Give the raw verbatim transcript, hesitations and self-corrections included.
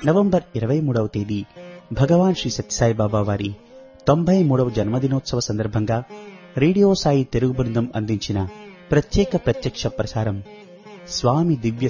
November ఇరవై మూడవ తేదీ భగవాన్ శ్రీ సత్యసాయిబాబా వారి తొంభై మూడవ జన్మదినోత్సవ సందర్భంగా రేడియో సాయి తెలుగు బృందం అందించిన ప్రత్యేక ప్రత్యక్ష ప్రసారం స్వామి దివ్య